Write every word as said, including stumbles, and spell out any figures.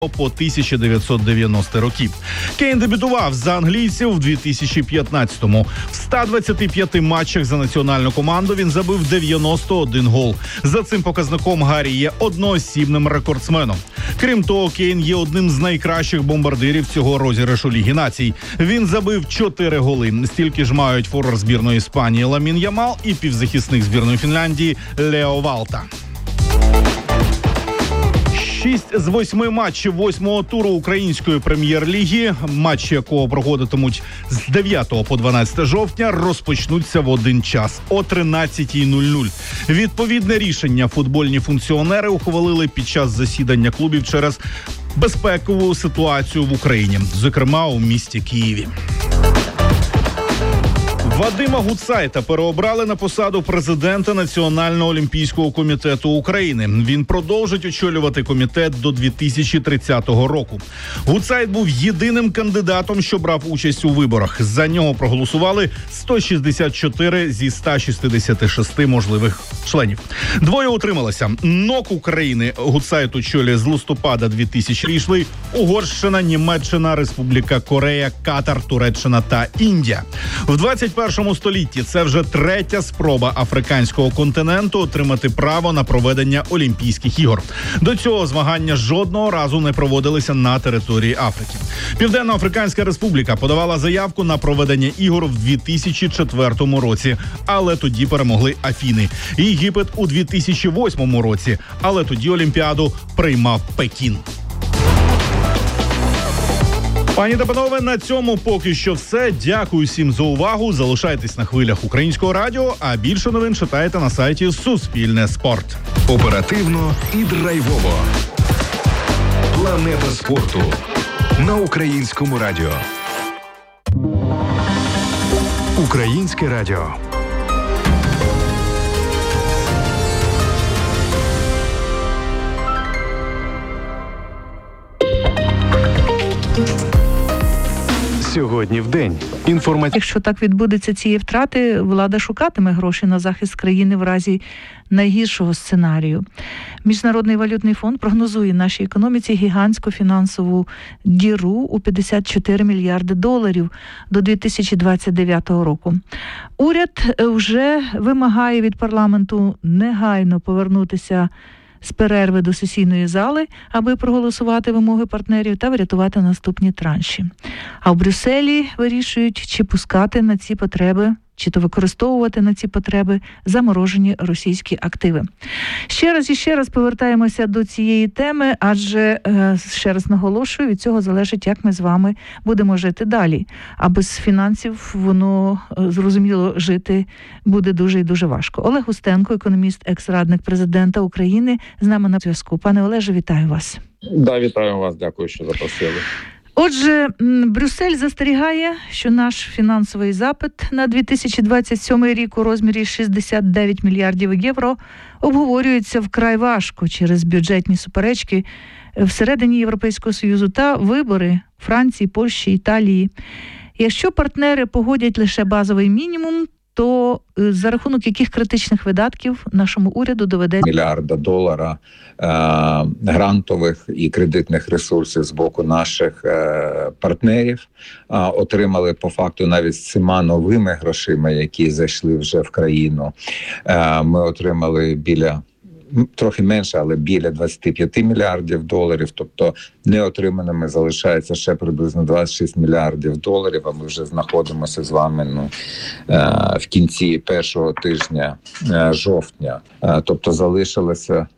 по тисяча дев'ятсот дев'яності років. Кейн дебютував за англійців в дві тисячі п'ятнадцятому. В ста двадцяти п'яти матчах за національну команду він забив дев'яносто один гол. За цим показником Гаррі є одноосібним рекордсменом. Крім того, Кейн є одним з найкращих бомбардирів цього розіграшу Ліги Націй. Він забив чотири голи. Стільки ж мають форвард збірної Іспанії Ламін Ямал і півзахисник збірної Фінляндії Лео Валта. Шість з восьми матчів восьмого туру української прем'єр-ліги, матчі якого проходитимуть з дев'ятого по дванадцяте жовтня, розпочнуться в один час – о тринадцятій нуль нуль. Відповідне рішення футбольні функціонери ухвалили під час засідання клубів через безпекову ситуацію в Україні, зокрема у місті Києві. Вадима Гутцайта переобрали на посаду президента Національного олімпійського комітету України. Він продовжить очолювати комітет до дві тисячі тридцятого року. Гутцайт був єдиним кандидатом, що брав участь у виборах. За нього проголосували сто шістдесят чотири зі ста шістдесяти шести можливих членів. Двоє утрималися. НОК України Гутцайт очолює з листопада дві тисячі річний, Угорщина, Німеччина, Республіка Корея, Катар, Туреччина та Індія. В двадцять першому столітті це вже третя спроба африканського континенту отримати право на проведення Олімпійських ігор. До цього змагання жодного разу не проводилися на території Африки. Південно-Африканська Республіка подавала заявку на проведення ігор в дві тисячі четвертому році, але тоді перемогли Афіни. Єгипет у дві тисячі восьмому році, але тоді Олімпіаду приймав Пекін. Пані та панове, на цьому поки що все. Дякую всім за увагу. Залишайтесь на хвилях Українського радіо, а більше новин читайте на сайті Суспільне спорт. Оперативно і драйвово. Планета спорту на Українському радіо. Українське радіо. Сьогодні в день. Інформація. Якщо так відбудеться цієї втрати, влада шукатиме гроші на захист країни в разі найгіршого сценарію. Міжнародний валютний фонд прогнозує нашій економіці гігантську фінансову діру у п'ятдесят чотири мільярди доларів до дві тисячі двадцять дев'ятого року. Уряд вже вимагає від парламенту негайно повернутися з перерви до сесійної зали, аби проголосувати вимоги партнерів та врятувати наступні транші. А в Брюсселі вирішують, чи пускати на ці потреби, чи то використовувати на ці потреби заморожені російські активи. Ще раз і ще раз повертаємося до цієї теми, адже, ще раз наголошую, від цього залежить, як ми з вами будемо жити далі. А без фінансів воно, зрозуміло, жити буде дуже і дуже важко. Олег Устенко, економіст, екс-радник президента України, з нами на зв'язку. Пане Олеже, вітаю вас. Да, вітаю вас, дякую, що запросили. Отже, Брюссель застерігає, що наш фінансовий запит на дві тисячі двадцять сьомий рік у розмірі шістдесят дев'ять мільярдів євро обговорюється вкрай важко через бюджетні суперечки всередині Європейського Союзу та вибори Франції, Польщі, Італії. Якщо партнери погодять лише базовий мінімум, то за рахунок яких критичних видатків нашому уряду доведеться мільярда долара е- грантових і кредитних ресурсів з боку наших е- партнерів е- отримали по факту навіть з цими новими грошима, які зайшли вже в країну. Е- ми отримали біля трохи менше, але біля двадцять п'ять мільярдів доларів, тобто неотриманими залишається ще приблизно двадцять шість мільярдів доларів, а ми вже знаходимося з вами ну, в кінці першого тижня жовтня. Тобто залишилося